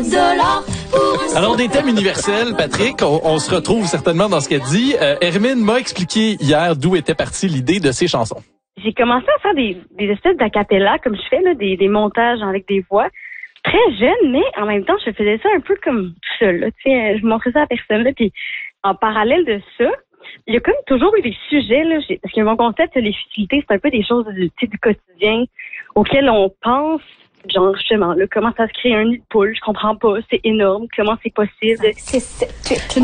Alors, des thèmes universels, Patrick, on se retrouve certainement dans ce qu'elle dit. Hermine m'a expliqué hier d'où était partie l'idée de ces chansons. J'ai commencé à faire des espèces d'acapella, comme je fais, là, des montages avec des voix. Très jeune, mais en même temps, je faisais ça un peu comme tout seul. Là. Tu sais, je montrais ça à personne. Là, puis en parallèle de ça, il y a comme toujours eu des sujets, là, parce que mon concept, les futilités, c'est un peu des choses du quotidien auxquelles on pense, genre justement, là, comment ça se crée un nid de poule, je comprends pas, c'est énorme, comment c'est possible. 5, 6, 7, 8.